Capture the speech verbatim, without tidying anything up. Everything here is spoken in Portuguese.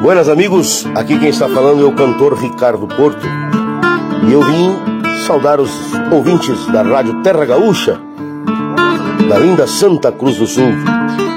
Buenas amigos, aqui quem está falando é o cantor Ricardo Porto. E eu vim saudar os ouvintes da Rádio Terra Gaúcha, da linda Santa Cruz do Sul.